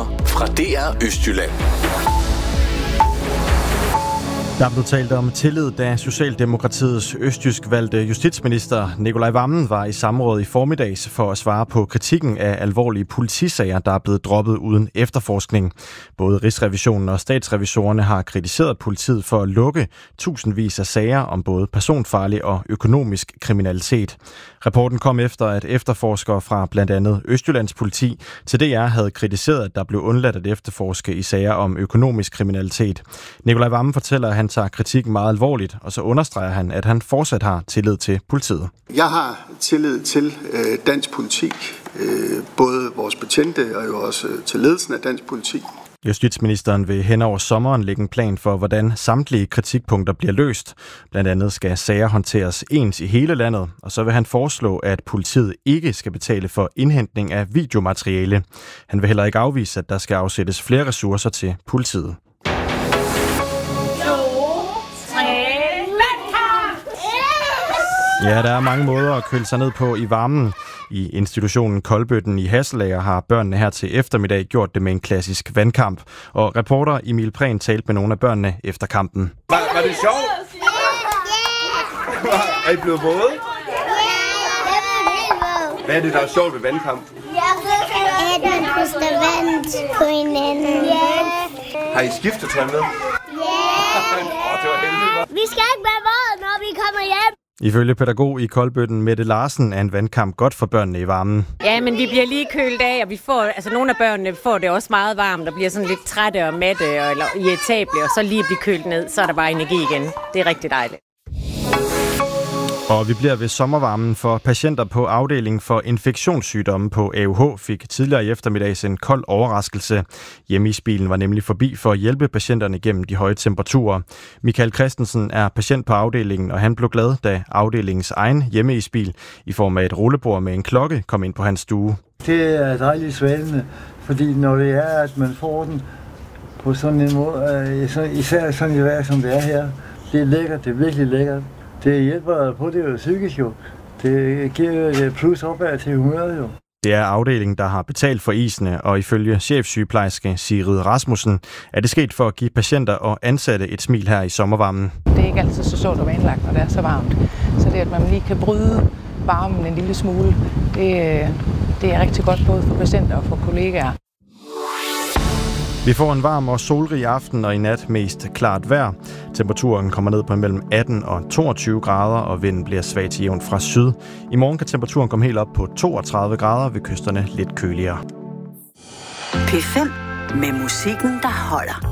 nyheder fra DR Østjylland. Der er blevet talt om tillid, da Socialdemokratiets østjysk valgte justitsminister Nicolai Wammen var i samråd i formiddags for at svare på kritikken af alvorlige politisager, der er blevet droppet uden efterforskning. Både Rigsrevisionen og statsrevisorerne har kritiseret politiet for at lukke tusindvis af sager om både personfarlig og økonomisk kriminalitet. Rapporten kom efter, at efterforskere fra blandt andet Østjyllands politi til DR havde kritiseret, at der blev undladt at efterforske i sager om økonomisk kriminalitet. Nicolai Wammen fortæller, at han tager kritikken meget alvorligt, og så understreger han, at han fortsat har tillid til politiet. Jeg har tillid til dansk politi, både vores betjente og jo også til ledelsen af dansk politi. Justitsministeren vil hen over sommeren lægge en plan for, hvordan samtlige kritikpunkter bliver løst. Blandt andet skal sager håndteres ens i hele landet, og så vil han foreslå, at politiet ikke skal betale for indhentning af videomateriale. Han vil heller ikke afvise, at der skal afsættes flere ressourcer til politiet. Ja, der er mange måder at køle sig ned på i varmen. I institutionen Koldbøtten i Hasselager har børnene her til eftermiddag gjort det med en klassisk vandkamp. Og reporter Emil Prehn talte med nogle af børnene efter kampen. Var det sjovt? Er I blevet våde? Hvad er det, der er sjovt ved vandkamp? At man puster vand på hinanden. Har I skiftetøj med? Vi skal ikke være våde, når vi kommer hjem. Ifølge pædagog i Koldbøtten Mette Larsen er en vandkamp godt for børnene i varmen. Ja, men vi bliver lige kølet af, og vi får, nogle af børnene får det også meget varmt og bliver sådan lidt trætte og matte eller irritable, og så lige blive kølet ned, så er der bare energi igen. Det er rigtig dejligt. Og vi bliver ved sommervarmen, for patienter på afdelingen for infektionssygdomme på AUH fik tidligere i eftermiddags en kold overraskelse. Hjemmeisbilen var nemlig forbi for at hjælpe patienterne gennem de høje temperaturer. Michael Christensen er patient på afdelingen, og han blev glad, da afdelingens egen hjemmeisbil i form af et rullebord med en klokke kom ind på hans stue. Det er dejligt svalende, fordi når det er, at man får den på sådan en måde, især sådan et vejr, som det er her, det er lækkert, det er virkelig lækkert. Det hjælper på det jo psykisk jo. Det giver jo et plus opad til humøret jo. Det er afdelingen, der har betalt for isene, og ifølge chefsygeplejerske Sigrid Rasmussen er det sket for at give patienter og ansatte et smil her i sommervarmen. Det er ikke altid så sjovt at være indlagt, når det er så varmt. Så det, at man lige kan bryde varmen en lille smule, det er rigtig godt både for patienter og for kollegaer. Vi får en varm og solrig aften, og i nat mest klart vejr. Temperaturen kommer ned på mellem 18 og 22 grader, og vinden bliver svag til jævn fra syd. I morgen kan temperaturen komme helt op på 32 grader, ved kysterne lidt køligere. P5 med musikken, der holder.